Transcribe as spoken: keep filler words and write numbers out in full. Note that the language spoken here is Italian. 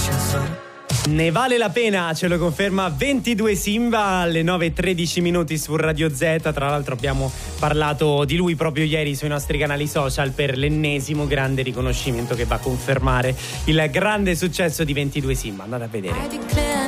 l'ascensore. Ne vale la pena, ce lo conferma ventidue Simba alle nove e tredici minuti su Radio Z. Tra l'altro abbiamo parlato di lui proprio ieri sui nostri canali social per l'ennesimo grande riconoscimento che va a confermare il grande successo di ventidue Simba. Andate a vedere.